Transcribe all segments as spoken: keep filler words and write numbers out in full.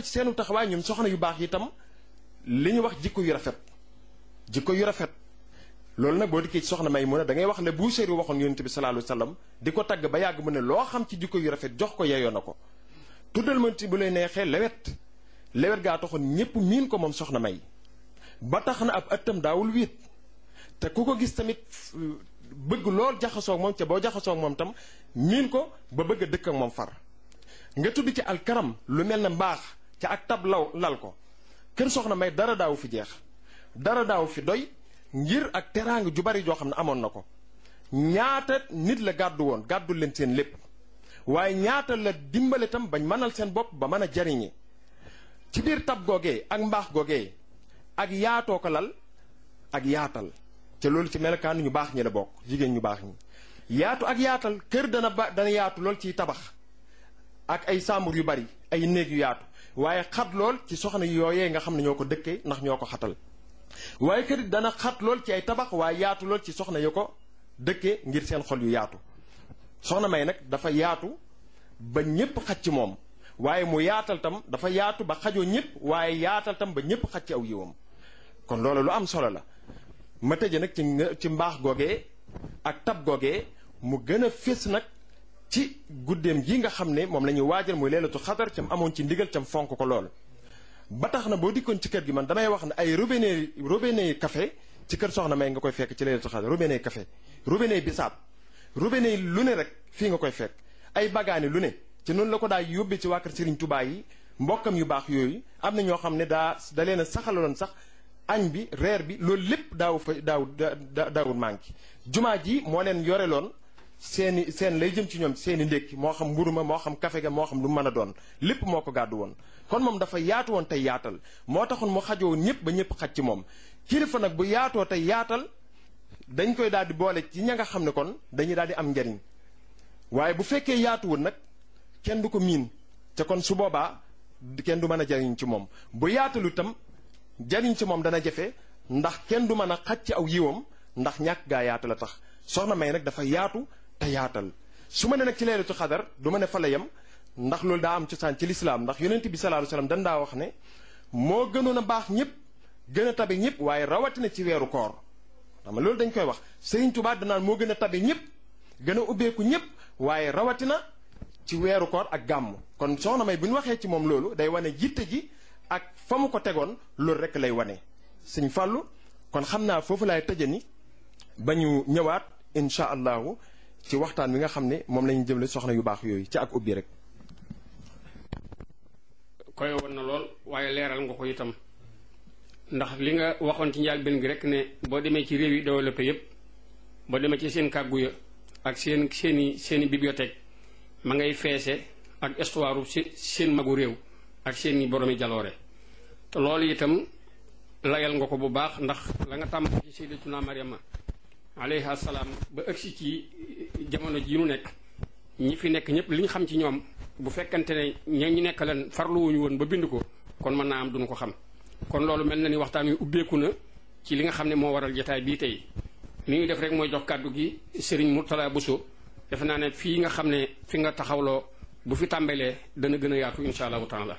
bokk ci seenu taxawaay ñoom soxna yu baax yi itam li ñu wax jikko yu rafet jikko yu rafet loolu nag boo dikkee ci soxna Maymuna da ngay wax ne bu séeri waxoon yonent bi sallallahu alayhi wasallam di ko tagg ba yàgg mu ne loo xam ci jikko yu rafet jox ko yeyoo na ko tuddal ma ci bu lay neexee lewet lewet gaa taxoon ñépp miin ko moom soxna May ba tax na ab ëttam daawul wiit te ku ko gis tamit bëgg lool jaxasoo ak moom ca boo jaxasoo ak moom tam miin ko ba bëgg a dëkk ak moom far nga tudd ci alkaram lu mel ne mbaax ca ak tab law lal ko kër soxna May dara daawu fi jeex dara daawu fi doy ngir ak teraanga ju bari joo xam ne amoon na ko ñaata nit la gàddu woon gàddul leen seen lépp waaye ñaata la dimbale tam bañ mënal seen bopp ba mën a jariñe ci biir tab googee ak mbaax googee ak yaatoo ko lal ak yaatal te loolu ci melokaanu ñu baax ñi la bokk jigéen ñu baax ñi yaatu ak yaatal kër dana ba dana yaatu lool ciy tabax ak ay sàmbur yu bari ay néeg yu yaatu waaye xat lool ci soxna yooyee nga xam ne ñoo ko dëkkee ndax ñoo ko xatal waaye kër dana xat lool ci ay tabax waaye yaatu lool ci soxna yu ko dëkkee ngir seen xol yu yaatu soxna May nag dafa yaatu ba ñépp xaj ci moom waaye mu yaatal tam dafa yaatu ba xajoo ñépp waaye yaatal tam ba ñépp xaj ci aw yiwam kon loolu lu am solo la ma tëje nag ci ci mbaax googee ak tab googee mu gën a fés nag ci guddeem gi nga xam ne moom la ñuy waajal muy leelatu xadar cam amoon ci ndigal cam fonk ko lool ba tax na boo dikkoon ci kër gi man damay wax ne ay robinet robinet café ci kër soxna May nga koy fekk ci leelatu xadar robinet café robinet bisaab robinet lu ne rek fii nga koy fekk ay bagaani lu ne ci noonu la ko daa yóbbee ci waa kër Serigne Touba yi mbokkam yu baax yooyu am na ñoo xam ne daa da leen a saxaloon sax añ bi reer bi loolu lépp daaw fa daaw daawul manqué jumaa ji moo leen yoreloon seeni seen lay jëm ci ñoom seeni ndékki moo xam mburu ma moo xam kafe ga moo xam lu mën a doon lépp moo ko gàddu woon kon moom dafa yaatu woon tey yaatal moo taxoon mu xajoo ñëpp ba ñëpp xaj ci moom kilifa nag bu yaatoo tey yaatal dañ koy daal di boole ci ña nga xam ne kon dañuy daal di am njariñ waaye bu fekkee yaatuwul nag kenn du ko miin te kon su boobaa kenn du mën a jariñ ci moom bu yaatalu itam jariñ ci moom dana jafe ndax kenn du mën a xaj ci aw yiwam ndax ñàkk gaa yaatu la tax soxna May nag dafa yaatu te yaatal su ma ne nag ci leelatu xadar du ma ne fa la yem ndax loolu daa am cosaan ci lislaam ndax yonent bi sallallahu alayhi wasallam dan daa wax ne moo gënoon a baax ñëpp gën a tabe ñëpp waaye rawatina ci weeru koor xam nga loolu dañ koy wax Serigne Touba danaan moo gën a tabe ñëpp gën a ubbeeku ñëpp waaye rawatina ci weeru koor ak gàmm kon soxna May bu ñu waxee ci moom loolu day wane jitte ji ak fa mu ko tegoon loolu rek lay wane sëñ Fàllu kon xam naa foofu laay tëje ni ba ñu ñëwaat incha allahu ci waxtaan wi nga xam ne moom la ñu jëmle soxna yu baax yooyu ci ak ubbi rek. koy woon na lool waaye leeral nga ko itam ndax li nga waxoon ci njëlbéen gi rek ne boo demee ci réew yi développé yépp boo demee ci seen kàggu ya ak seen seeni seeni bibliothèque ma ngay feese ak histoire seen magu réew ak seeni boromi jaloore te loolu itam layal nga ko bu baax ndax la nga tàmm ci sayyidatuna Maryama alayha salaam ba ëgsi ci jamono ji nu nekk ñi fi nekk ñëpp li ñu xam ci ñoom bu fekkante ne ña ñu nekk leen farluwuñu woon ba bind ko kon mën naa am duñu ko xam kon loolu mel na ni waxtaan wi ubbeeku na ci li nga xam ne moo waral jotaay bii tey li ñuy def rek mooy jox kàddu gi Serigne Mourtala Bousso defe naa ne fii nga xam ne fi nga taxawloo bu fi tàmbalee dana gën a yaatu insha allahu taala.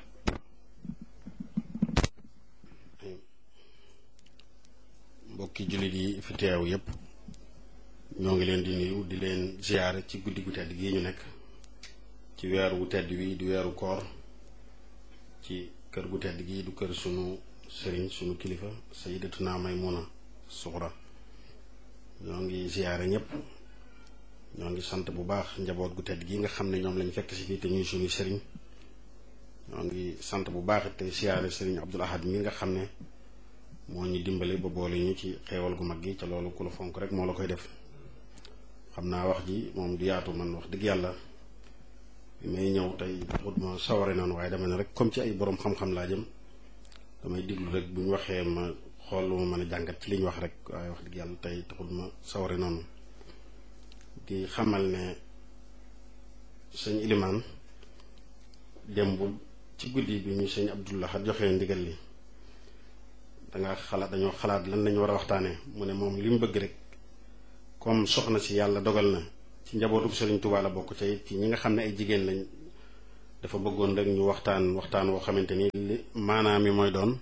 mbokki jullit yi fi teew yépp ñoo ngi leen di nuyu di leen ziyaare ci guddi gu tedd gii ñu nekk ci weeru gu tedd wi di weeru koor ci kër gu tedd gii du kër sunu sëriñ sunu kilifa sayyidatuna Maymuna Suxra ñoo ngi ziyaare ñépp ñoo ngi sant bu baax njaboot gu tedd gii nga xam ne ñoom lañ fekk si fii te ñuy sunu sëriñ ñoo ngi sant bu baax te ziyaare sëriñ Abdul Ahad mi nga xam ne moo ñu dimbale ba boole ñu ci xeewal gu mag gi ca loolu ku la fonk rek moo la koy def xam naa wax ji moom du yaatu man wax dëgg yàlla bi may ñëw tey taxut ma saware noonu waaye dama ne rek comme ci ay borom xam-xam laa jëm damay diglu rek bu ñu waxee ma xool lu ma mën a jàngat ci li ñu wax rek waaye wax dëgg yàlla tey taxut ma saware noonu di xamal ne sëñ Ilimaan démb ci guddi bi ñu sëñ Abdullah joxee ndigal li danga xalaat dañoo xalaat lan lañu war a waxtaanee mu ne moom li mu bëgg rek comme soxna si yàlla dogal na ci njabootu Sëriñ Tuubaa la bokk ca it ci ñi nga xam ne ay jigéen lañ dafa bëggoon rek ñu waxtaan waxtaan woo xamante ni li maanaam mi mooy doon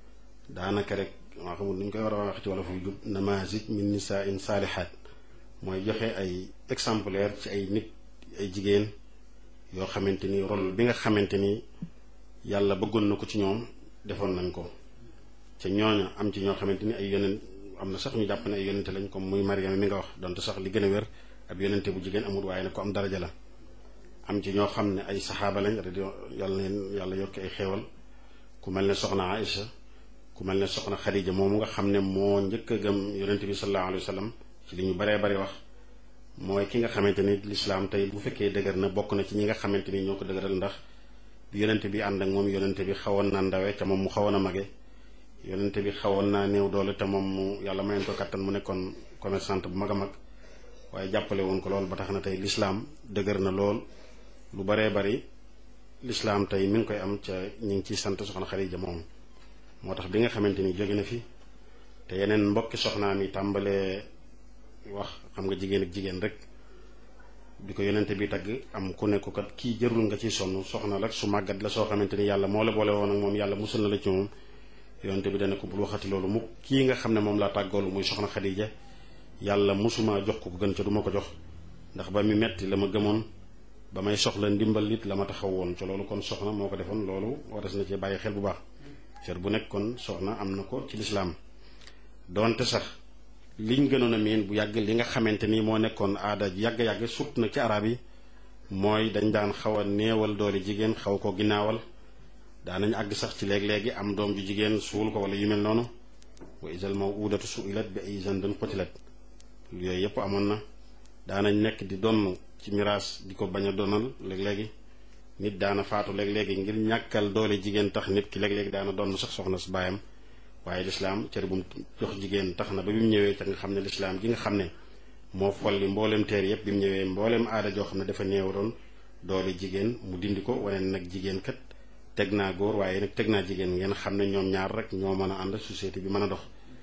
daanaka rek maa xamul nu ñu koy war a wax ci wala fu jub namazij min nisaa in saalihaat mooy joxe ay exemplaire ci ay nit ay jigéen yoo xamante ni rôle bi nga xamante ni yàlla bëggoon na ko ci ñoom defoon nañ ko ca ñooña am ci ñoo xamante ni ay yonent am na sax ñu jàpp ne ay yonente lañ comme muy Mariama mi nga wax donte sax li gën a wér ab yonente bu jigéen amul waaye nag ko am daraja la am ci ñoo xam ne ay saxaaba lañ radio yàlla leen yàlla yokki ay xéewal ku mel ne soxna Aïcha ku mel ne soxna Xadija moomu nga xam ne moo njëkk a gëm yonente bi sallallahu alayhi wa sallam ci li ñu baree bari wax mooy ki nga xamante ni lislaam tey bu fekkee dëgër na bokk na ci ñi nga xamante ni ñoo ko dëgëral ndax bi yonente bi ànd ak moom yonente bi xawoon naa ndawe te moom mu xawoon a mage yonente bi xawoon naa néew doole te moom mu yàlla mayoon ko kattan mu nekkoon commerçante bu mag a mag waaye jàppale woon ko lool ba tax na tey lislaam dëgër na lool lu baree bari lislaam tey mi ngi koy am ca ñu ngi ciy sant soxna Xadija moom moo tax bi nga xamante ni jóge na fi te yeneen mbokki soxnaam yi tàmbalee wax xam nga jigéen ak jigéen rek bi ko yonente bi tagg am ku nekk kat kii jërul nga ciy sonn soxna la su màggat la soo xamante ni yàlla moo la boole woon ak moom yàlla musul na la ci moom yonente bi dana ko bul waxati loolu mu kii nga xam ne moom laa tàggoolu muy soxna Xadija yàlla musuma jox ko ko gën ca du ma ko jox ndax ba mi metti la ma gëmoon ba may soxla ndimbal it la ma taxaw woon ca loolu kon soxna moo ko defoon loolu waras na ci bàyyi xel bu baax cër bu nekk kon soxna am na ko ci lislaam doonte sax liñ gënoon a miin bu yàgg li nga xamante ni moo nekkoon aada yàgg-yàgg surtout nag ci arab yi mooy dañ daan xaw a néewal doole jigéen xaw ko ginnaawal daanañ àgg sax ci léeg-léegi am doom ju jigéen suul ko wala yu mel noonu wa isal mawudatu suilat bi ay zanbin qutilat yooyu yëpp amoon na daanañ nekk di donn ci miraas di ko bañ a donal léeg-léegi nit daana faatu léeg-léegi ngir ñàkkal doole jigéen tax nit ki léeg-léegi daana donn sax soxna su baayam waaye lislaam cër bu mu jox jigéen tax na ba bi mu ñëwee ca nga xam ne lislaam gi nga xam ne moo folli mboolem teer yëpp bi mu ñëwee mboolem aada joo xam ne dafa néewaroon doole jigéen mu dindi ko wane nag jigéen kat teg naa góor waaye nag teg naa jigéen ngeen xam ne ñoom ñaar rek ñoo mën a ànd société bi mën a dox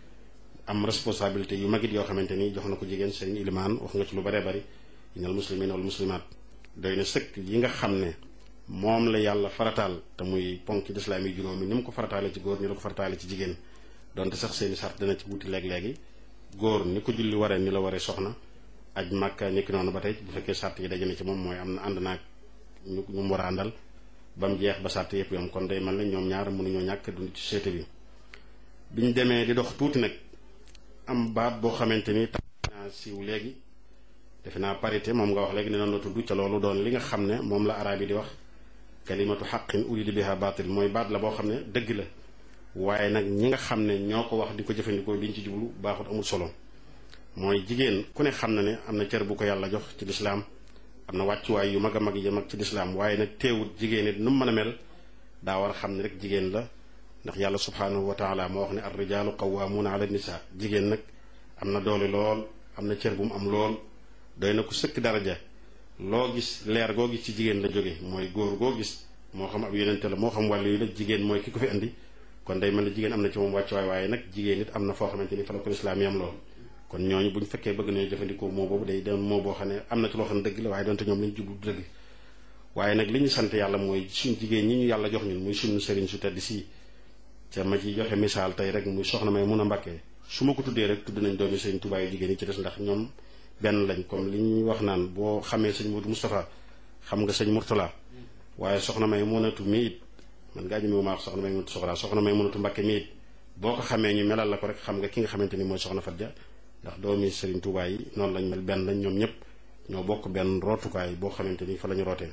am responsabilité yu magit yoo xamante ni jox na ko jigéen sëñ ilimaan wax nga ci lu baree bari inal muslimin wal muslimaat doy na sëkk yi nga xam ne moom la yàlla farataal te muy ponk lislaam yi juróomi ni mu ko farataale ci góor ni la ko farataale ci jigéen donte sax seeni sart dana ci wuti léeg-léegi góor ni ko julli waree ni la waree soxna aj màkka ni ki noonu ba tey bu fekkee sart yi daje na ci moom mooy am na ànd naag ñu ñu mu war a àndal ba mu jeex ba sart yëpp yom kon day mel ne ñoom ñaar mënuñoo ñàkk dund ci société bi biñ demee di dox tuuti nag am baat boo xamante ni tax naa siiw léegi defe naa parité moom nga wax léegi ne noonu la tudd ca loolu doon li nga xam ne moom la araab yi di wax kalimatu xaqin urida biha baatil mooy baat la boo xam ne dëgg la waaye nag ñi nga xam ne ñoo ko wax di ko jëfandikoo liñ ci jublu baaxut amul solo mooy jigéen ku ne xam na ne am na cër bu ko yàlla jox ci lislaam am na wàccuwaay yu mag a mag yi mag ci lislaam waaye nag teewut jigéen it nu mu mën a mel daa war a xam ne rek jigéen la ndax yàlla subhaanahu wa taala moo wax ne ar rijaalu qawwaamuuna ala nisaa jigéen nag am na doole lool am na cër bu mu am lool doy na ko sëkk daraja loo gis leer goo gis ci jigéen la jóge mooy góor goo gis moo xam ab yonente la moo xam wàllu yi la jigéen mooy ki ko fi indi kon day mel ne jigéen am na ci moom wàccuwaay waaye nag jigéen it am na foo xamante ni fa la ko lislaam yam lool kon ñooñu bu ñu fekkee bëgg nañu jëfandikoo moo boobu day doon moo boo xam ne am na ci loo xam ne dëgg la waaye doonte ñoom lañu jublu dëgg waaye nag li ñu sant yàlla mooy suñ jigéen ñi ñu yàlla jox ñun muy suñu sëriñ su tedd si ca ma ci joxe misaal tey rek muy soxna may mun a mbàkkee su ma ko tuddee rek tudd nañ doomi sëriñ Tuubaa yu jigéen yi ci des ndax ñoom benn lañ comme li ñuy wax naan boo xamee sëñ Modou Moustapha xam nga sëñ Mourtala waaye soxna may munatu mi it man ngaa ñëmewu maa wax soxna may munatu soxla soxna may munatu mbàkke mi it boo ko xamee ñu melal la ko rek xam nga ki nga xamante ni mooy soxna Fatja ndax doomi sëriñ Tuubaa yi noonu lañ mel benn lañ ñoom ñëpp ñoo bokk benn rootukaay boo xamante ni fa la ñu rootee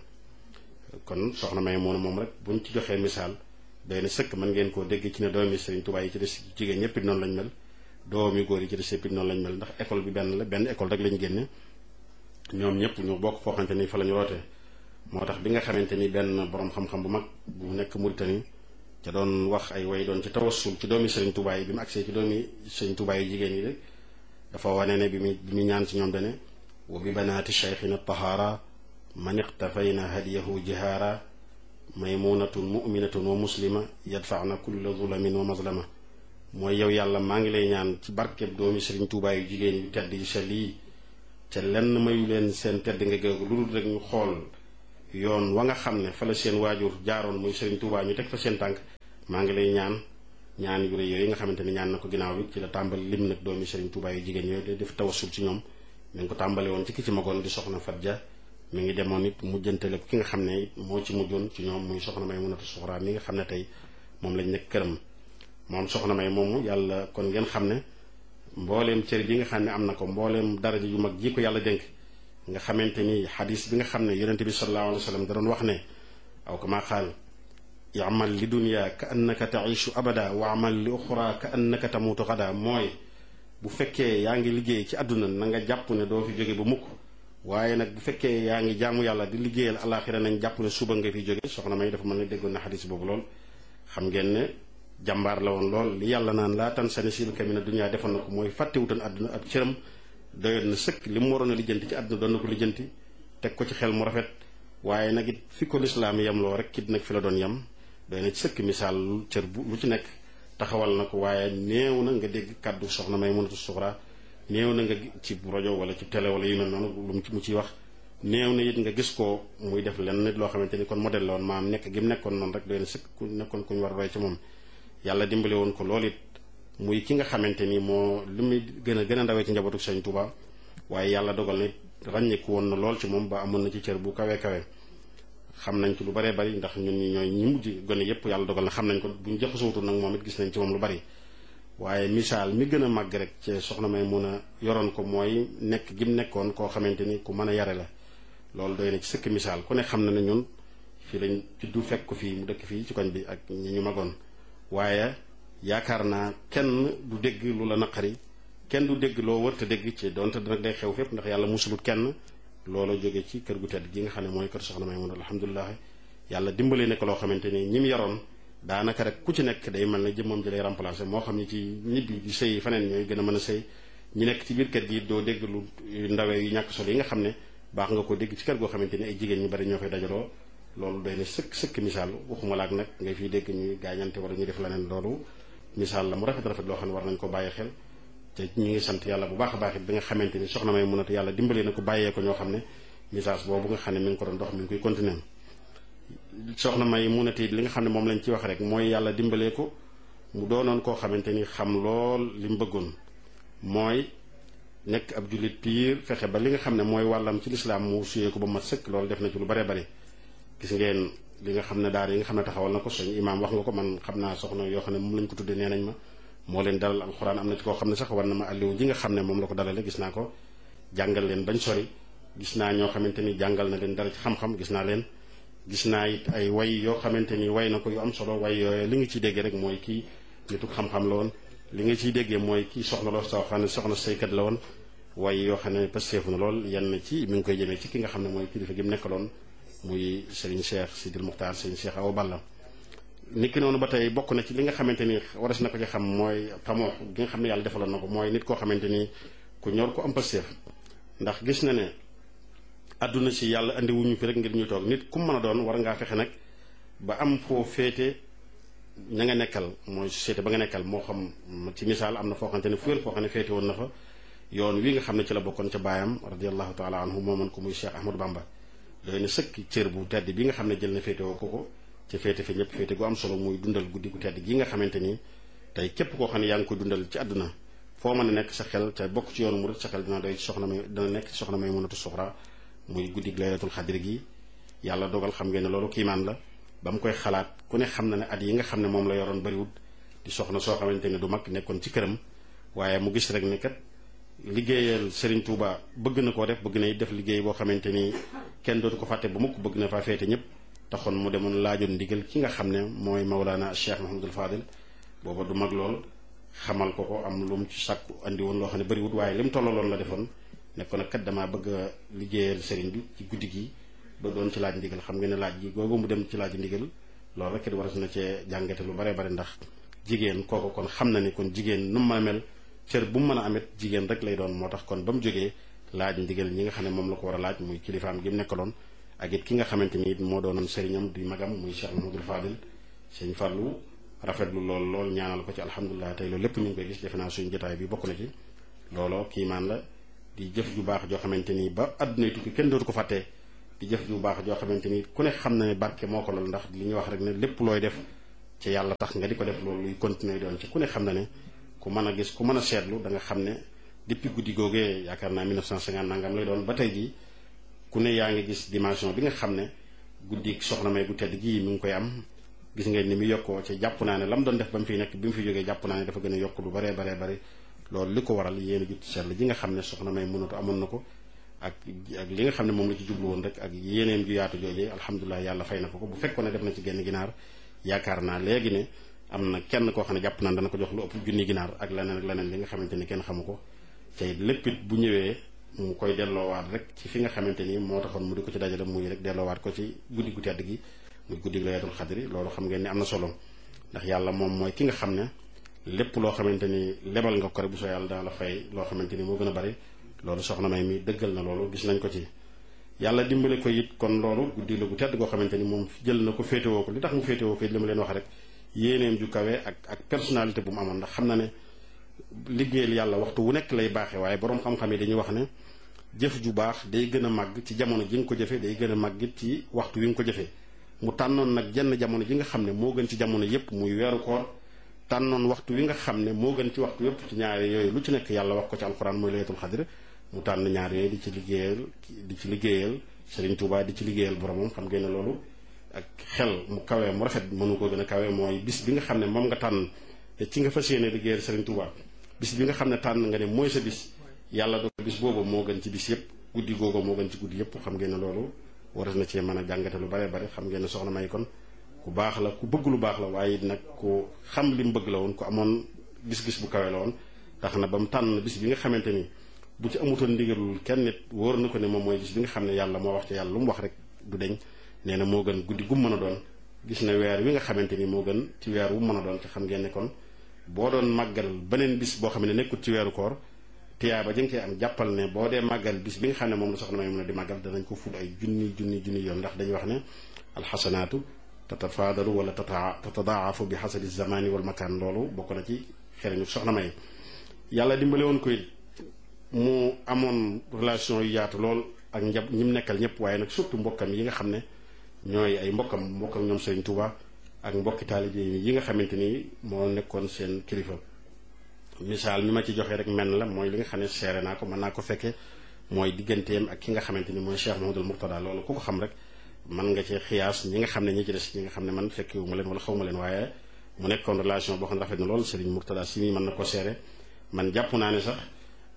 kon soxna may mun moom rek buñ ci joxee misaal day na sëkk mën ngeen koo dégg ci ne doomi sëriñ Tuubaa yi ci des jigéen ñëpp it noonu lañ mel doomi góor yi ci des yëpp it noonu lañ mel ndax école bi benn la benn école rek lañ génne ñoom ñëpp ñoo bokk foo xamante ni fa la ñu rootee moo tax bi nga xamante ni benn borom xam-xam bu mag bu nekk Mauritanie ca doon wax ay way doon ci tawassul ci doomi sëriñ Tuubaa yi bi mu agsee ci doomi sëriñ Tuubaa yi jigéen yi rek dafa wane ne bi mu bi mu ñaan ci ñoom dane wa bi banaati cheikhina tahaara man iqtafayna hadiyahu jihaara maymunatun muminatun wa muslima yadfaana kulla zulamin wa mazlama mooy yow yàlla maa ngi lay ñaan ci barkeb doomi sëriñ Tuubaa yu jigéen yu tedd yu sell yi ca lenn mayu leen seen tedd nga géegu lu dul rek ñu xool yoon wa nga xam ne fa la seen waajur jaaroon muy Serigne Touba ñu teg fa seen tànk maa ngi lay ñaan ñaan yu rëy yooyu nga xamante ni ñaan na ko ginnaaw bi ci la tàmbali lim nag doomi Serigne Touba yu jigéen yooyu day def tawassul ci ñoom mi ngi ko tàmbale woon ci ki ci magoon di soxna Fatja mi ngi demoon it mujjantale ki nga xam ne it moo ci mujjoon ci ñoom muy soxna May Munatu Suxra mi nga xam ne tey moom lañ nekk këram moom soxna May moomu yàlla kon ngeen xam ne mbooleem cër bi nga xam ne am na ko mbooleem daraja yu mag ji ko yàlla dénk nga xamante ni xadis bi nga xam ne yonente bi sallallahu alayhi wa sallam da doon wax ne aw kama qaal yamal li dunya ka annaka taishu abada wa amal li uxra ka annaka tamutu xada mooy bu fekkee yaa ngi liggéey ci àdduna na nga jàpp ne doo fi jóge ba mukk waaye nag bu fekkee yaa ngi jaamu yàlla di liggéeyal alaxira nañ jàpp ne suba nga fi jóge soxna May dafa mën ne déggoon na xadis boobu lool xam ngeen ne jàmbaar la woon lool li yàlla naan laa tan sani silka mina dunya defoon na ko mooy fàttewutoon àdduna ak cëram doyoon na sëkk li mu waroon a lijjanti ci àdduna doon na ko lijjanti teg ko ci xel mu rafet waaye nag it fi ko lislaam yem loo rek it nag fi la doon yem doy na ci sëkk misaal cër bu lu ci nekk taxawal na ko waaye néew na nga dégg kàddu soxna May Munatu Suxra néew na nga ci rajo wala ci télé wala yu mel noonu lu mu ciy wax néew na it nga gis ko muy def lenn nit loo xamante ni kon modèle la woon maam nekk gi mu nekkoon noonu rek doy na sëkk ku nekkoon ku ñu war a roy ci moom yàlla dimbale woon ko loolu it muy ki nga xamante ni moo li muy gën a gën a ndawee ci njabootu Sëriñ Tuuba waaye yàlla dogal ne ràññeeku woon na lool ci moom ba amoon na ci cër bu kawe kawe xam nañ ci lu baree bari ndax ñun ñi ñooy ñi mujj gone yépp yàlla dogal na xam nañ ko buñ jaxasootul nag moom it gis nañ ci moom lu bari waaye misaal mi gën a màgg rek ci soxna May mun a yoroon ko mooy nekk gi mu nekkoon koo xamante ni ku mën a yare la loolu doy na ci sëkk misaal ku ne xam na ne ñun fii lañ juddu fekk ko fii mu dëkk fii ci koñ bi ak ñi ñu magoon waaye yaakaar naa kenn du dégg lu la naqari kenn du dégg loo wër te dégg ci donte nag day xew fépp ndax yàlla musulut kenn loolu jóge ci kër gu tedd gi nga xam ne mooy kër soxna May mun alhamdulilah yàlla dimbalee ne ko loo xamante ni ñi mu yaroon daanaka rek ku ci nekk day mel ne jëmmam ji lay remplacé moo xam ni ci ñibbi di sëy feneen ñooy gën a mën a sëy ñi nekk ci biir kër gi doo dégg lu ndawee yu ñàkk solo yi nga xam ne baax nga ko dégg ci kër goo xamante ni ay jigéen ñu bari ñoo fay dajaloo loolu doy na sëkk sëkk misaal waxuma laak nag ngay fiy dégg ñuy gaañante wala ñuy def leneen loolu misaal la mu rafet rafet loo xam ne war nañ ko bàyyi xel te ñu ngi sant yàlla bu baax a baax it bi nga xamante ni soxna May mun a yàlla dimbalee na ko bàyyee ko ñoo xam ne message boobu nga xam ne mi ngi ko doon dox mi ngi koy continuer soxna May mun a it li nga xam ne moom lañ ci wax rek mooy yàlla dimbalee ko mu doonoon koo xamante ni xam lool li mu bëggoon mooy nekk ab jullit piir fexe ba li nga xam ne mooy wàllam ci lislaam mu suyee ko ba mat sëkk loolu def na ci lu bare bare gis ngeen li nga xam ne daara yi nga xam ne taxawal na ko suñu imaam wax nga ko man xam naa soxna yoo xam ne moom lañ ko tuddee nee nañ ma moo leen dalal alxuraan am na ci koo xam ne sax war na ma àlliwu ji nga xam ne moom la ko dalale gis naa ko jàngal leen bañ sori gis naa ñoo xamante ni jàngal na leen dara ci xam-xam gis naa leen gis naa it ay way yoo xamante ni way na ko yu am solo way yooyu li nga ciy déggee rek mooy kii nitu xam-xam la woon li nga ciy déggee mooy kii soxna loo soo xam ne soxna saykat la woon way yoo xam ne pasteefu na lool yenn ci mi ngi koy jëmee ci ki nga xam ne mooy kilifa gi mu nekkaloon muy Serigne Cheikh Sidil Muxtaar Serigne Cheikh Awa Balla niki noonu ba tey bokk na ci li nga xamante ni waras na ko ci xam mooy tamoo gi nga xam ne yàlla defaloon na ko mooy nit koo xamante ni ku ñor ko am pasteef ndax gis na ne àdduna si yàlla andi wuñu fi rek ngir ñu toog nit ku mën a doon war ngaa fexe nag ba am foo féete ña nga nekkal mooy société ba nga nekkal moo xam ci misaal am na foo xamante ne fu wér foo xam ne féete woon na fa yoon wi nga xam ne ci la bokkoon ca baayam radiallahu taala anhu mooman ko muy Cheikh Ahmadou Bamba doy na sëkk cër bu tedd bi nga xam ne jël na féete woo ko ko ca féete fi ñëpp féete gu am solo muy dundal guddi gu tedd gi nga xamante ni tey képp koo xam ne yaa ngi koy dundal ci àdduna foo mën a nekk sa xel te bokk ci yoonu murid sa xel dina doy ci soxna may dina nekk ci soxna May Munatu Suxra muy guddi laylatul xadri gi yàlla dogal xam ngeen ne loolu kiimaan la ba mu koy xalaat ku ne xam na ne at yi nga xam ne moom la yoroon bariwut di soxna soo xamante ne du mag nekkoon ci këram waaye mu gis rek ne kat liggéeyal Serigne Touba bëgg na koo def bëgg na def liggéey boo xamante ni kenn dootu ko fàtte ba mukk bëgg na faa féete ñëpp taxoon mu demoon laajoon ndigal ki nga xam ne mooy Mawlana Cheikh Mahamadul Fadil booba du mag lool xamal ko ko am lu mu ci sàkku andi woon loo xam ne bariwut waaye li mu tollaloon la defoon nekkoon nag kat damaa bëgg a liggéeyal Serigne bi ci guddi gi ba doon ci laaj ndigal xam nga ne laaj gi googu mu dem ci laaj ndigal loolu rek it waras na cee jàngate lu bare bare ndax jigéen kooku kon xam na ni kon jigéen nu mu mën a mel cër bu mu mën a amit jigéen rek lay doon moo tax kon ba mu jógee laaj ndigal ñi nga xam ne moom la ko war a laaj muy kilifaam gi mu nekkaloon ak it ki nga xamante ni it moo doonoon sëriñam di magam muy Cheikh Mahamadul Fadil sëñ Fallou rafetlu lool lool ñaanal ko ci alhamdulilah tey loolu lépp ñu ngi koy gis defe naa suñu jotaay bi bokk na ci looloo kiimaan la di jëf ju baax joo xamante ni ba àdduna tukki kenn dootu ko fàttee di jëf ju baax joo xamante ni ku ne xam na ne barke moo ko lool, ndax li ñuy wax rek ne lépp looy def ci yàlla tax nga di ko def loolu luy continuer doon ci ku ne xam na ne ku mën a gis ku mën a seetlu da nga xam ne depuis guddi googee yaakaar naa mille neuf cent cinquante nangam lay doon ba tey jii ku ne yaa ngi gis dimension bi nga xam ne guddi soxna May gu tedd gii mi ngi koy am. gis ngeen ni mu yokkoo ci jàpp naa ne lam doon def ba mu fiy nekk bi mu fi jógee jàpp naa ne dafa gën a yokk lu baree baree bari loolu li ko waral yéen a jut seetlu ji nga xam ne soxna May mënatu amoon na ko ak ak li nga xam ne moom la ci jublu woon rek ak yéeneem ju yaatu joojee alhamdulilah yàlla fay na ko ko bu fekkoon ne def na ci genn ginaar yaakaar naa léegi ne am na kenn koo xam ne jàpp naa dana ko jox lu ëpp junni ginaar ak leneen ak leneen li nga xamante ni kenn xamu ko tey lépp it bu ñëwee mu koy delloowaat rek ci fi nga xamante ni moo taxoon mu di ko ci dajale muy rek delloowaat ko ci guddi gu tedd gi muy guddi laylatul xadri loolu xam ngeen ni am na solo ndax yàlla moom mooy ki nga xam ne lépp loo xamante ni lebal nga ko rek bu soo yàlla dana la fay loo xamante ni moo gën a bari loolu soxna May mi dëggal na loolu gis nañ ko ci yàlla dimbale ko it kon loolu guddi la gu tedd goo xamante ni moom jël na ko féetewoo ko li tax mu féetewoo ko it li ma leen wax rek yéeneem ju kawe ak ak personnalité bu mu amoon ndax xam na ne liggéeyal yàlla waxtu wu nekk lay baaxee waaye boroom xam-xam yi dañuy wax ne jëf ju baax day gën a màgg ci jamono ji nga ko jëfee day gën a màgg it ci waxtu wi nga ko jëfee mu tànnoon nag jenn jamono ji nga xam ne moo gën ci jamono yépp muy weeru koor tànnoon waxtu wi nga xam ne moo gën ci waxtu yépp ci ñaari yooyu lu ci nekk yàlla wax ko ci alxuraan mooy laylatul xadr mu tànn ñaar yooyu di ci liggéeyal di ci liggéeyal Serigne Touba di ci liggéeyal boromam xam ngeen ne loolu ak xel mu kawee mu rafet mënu ko gën a kawee mooy bis bi nga xam ne moom nga tànn te ci nga fas yéene liggéeyal Serigne Touba bis bi nga xam ne tànn nga ne mooy sa bis yàlla do bis boobu moo gën ci bis yépp guddi googu moo gën ci guddi yépp xam ngeen ne loolu war na cee mën a jàngate lu bare bare xam ngeen ne soxna May kon ku baax la ku bëgg lu baax la waaye nag ku xam li mu bëgg la woon ku amoon gis-gis bu kawe la woon tax na ba mu tànn bis bi nga xamante ni bu ci amutoon ndigalul kenn nit wóor na ko ne moom mooy bis bi nga xam ne yàlla moo wax ci yàlla lu mu wax rek du deñ nee na moo gën guddi gu mu mën a doon gis na weer wi nga xamante ni moo gën ci weer wu mën a doon te xam ngeen ne kon boo doon màggal beneen bis boo xam ne nekkul ci weeru koor tiyaaba jëng cee am jàppal ne boo dee màggal bis bi nga xam ne moom la soxna May mën a di màggal danañ ko ful ay junni junni junni yoon ndax dañuy wax ne alxasanaatu tatafaadalu wala tata tatadaafu bi xasabi zamani wal makaan loolu bokk na ci xereñu soxna May yàlla dimbale woon ko it mu amoon relation yu yaatu lool ak njab ñi mu nekkal ñëpp waaye nag surtout mbokkam yi nga xam ne ñooy ay mbokkam mbokkam ñoom Serigne Touba ak mbokki taalibe yi nga xamante ni moo nekkoon seen kilifa misaal mi ma ci joxee rek menn la mooy li nga xam ne seere naa ko mën naa ko fekkee mooy digganteem ak ki nga xamante ni mooy Cheikh Mouhamadoul Mourtada loolu ku ko xam rek mën nga cee xiyaas ñi nga xam ne ñi ci des ñi nga xam ne man fekkewu ma leen wala xaw ma leen waaye mu nekkoon relation boo xam ne rafet na lool Serigne Mourtada si mi mën na ko seere man jàpp naa ne sax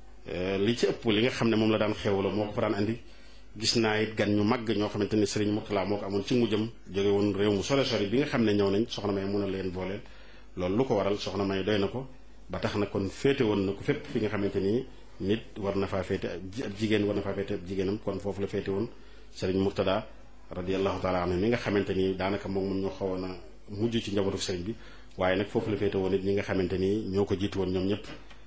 li ci ëpp li nga xam ne moom la daan xewla moo ko fa daan andi gis naa it gan ñu màgg ñoo xamante ni Serigne Mourtada moo ko amoon ci mujjam jóge woon réew mu sore sori bi nga xam ne ñëw nañ soxna May mun a leen booleel loolu lu ko waral soxna May doy na ko ba tax na kon féete woon na ko fépp fi nga xamante ni nit war na faa féete ab jigéen war na faa féete ab jigéenam kon foofu la féete woon Serigne Mourtada radiyallahu taala anhu mi nga xamante ni daanaka moom mun ñoo xawoon a mujj ci njabootu Serigne bi waaye nag foofu la féete woon it ñi nga xamante ni ñoo ko jiitu woon ñoom ñëpp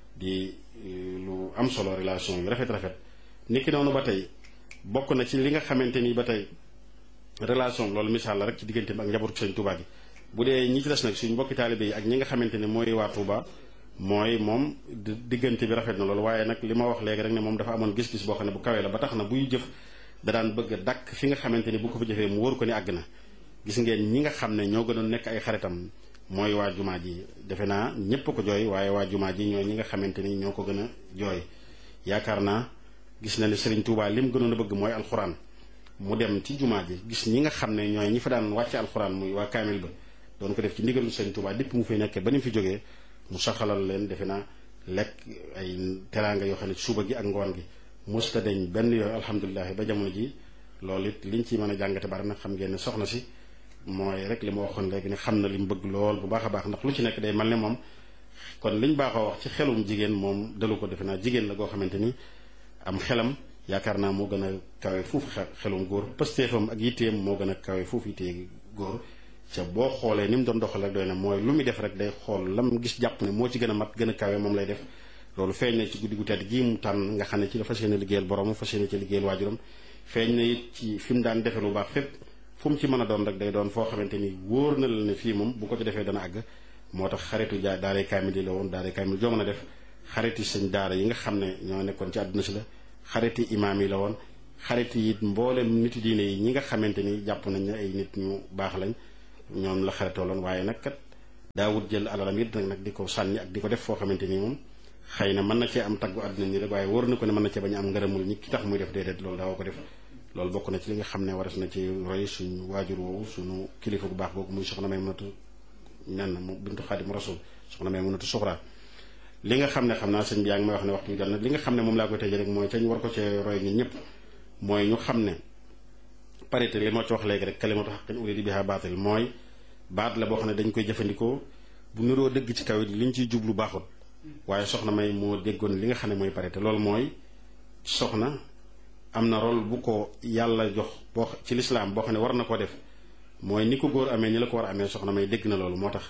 di lu am solo relation yu rafet rafet niki noonu ba tey bokk na ci li nga xamante ni ba tey relation loolu misaal la rek ci diggante bi ak njabootu Serigne Touba gi bu dee ñi ci des nag suñu mbokki taalibe yi ak ñi nga xamante ni mooy waa Touba mooy moom diggante bi rafet na loolu waaye nag li ma wax léegi rek ne moom dafa amoon gis-gis boo xam ne bu kawee la ba tax na buy jëf da daan bëgg a dakk fi nga xamante ni bu ko fa jëfee mu wóor ko ni àgg na gis ngeen ñi nga xam ne ñoo gënoon nekk ay xaritam mooy waa jumaa ji defe naa ñépp ko jooy waaye waa jumaa ji ñooy ñi nga xamante ni ñoo ko gën a jooy yaakaar naa gis na ne Serigne Touba lim gënoon a bëgg mooy alxuraan mu dem ci jumaa ji gis ñi nga xam ne ñooy ñi fa daan wàcce alxuraan muy waa kaamil ba doon ko def ci ndigalu Serigne Touba dipp mu fi nekkee ba ni mu fi jógee mu saxalal leen defe naa lekk ay teraanga yoo xam ne suba gi ak ngoon gi musta deñ benn yooyu alhamdulilah ba jamono ji loolu it liñ ci mën a jàngate bari nag xam ngeen ne soxna si mooy rek li ma waxoon léegi ne xam na li mu bëgg lool bu baax a baax ndax lu ci nekk day mel ne moom kon liñ baaxoo wax ci xelum jigéen moom dalu ko defe naa jigéen la goo xamante ni am xelam yaakaar naa moo gën a kawe fuufu xelum góor pëstéefam ak yitteem moo gën a kawe fuufu yittee góor ca boo xoolee ni mu doon doxal rek doy na mooy lu muy def rek day xool lam gis jàpp ne moo ci gën a mat gën a kawe moom lay def loolu feeñ na ci guddi gu tedd gii mu tànn nga xam ne ci la fas yéene liggéeyal borom fas yéene ci liggéeyal waajuram feeñ na it ci fi mu daan defe lu baax fépp fu mu ci mën a doon rek day doon foo xamante ni wóor na la ne fii moom bu ko ci defee dana àgg moo tax xaritu jaa daaray kaamil yi la woon daaray kaamil joo mën a def xariti sëñ daara yi nga xam ne ñoo nekkoon ci àdduna si la xariti imaam yi la woon xarit yi mboolem nitu diine yi ñi nga xamante ni jàpp nañ ne ay nit ñu baax lañ ñoom la xaritooloon waaye nag kat daawut jël alalam it nag nag di ko sànni ak di ko def foo xamante ni moom xëy na mën na cee am taggu àdduna ni rek waaye wóor na ko ne mën na cee bañ a am ngërëmul ñi ki tax muy def déedéet loolu daawoo ko def loolu bokk na ci li nga xam ne waras na ci roy suñu waajur woowu suñu kilifa gu baax googu muy soxna Maymunatu nen mu bintu Xaadim Rasul soxna Maymunatu Suxra li nga xam ne xam naa sëñ bi yaa ngi may wax ne waxtu bi jot na li nga xam ne moom laa koy tëjee rek mooy te ñu war ko cee roy ñun ñëpp mooy ñu xam ne parité li moo ci wax léegi rek kalimatu haqqin urida biha baatil mooy baat la boo xam ne dañ koy jëfandikoo bu niroo dëgg ci kaw it li ñu ciy jublu baaxut waaye soxna May moo déggoon li nga xam ne mooy parité loolu mooy soxna am na rôle bu ko yàlla jox boo ci lislaam boo xam ne war na ko def mooy ni ko góor amee ni la ko war a amee soxna May dégg na loolu moo tax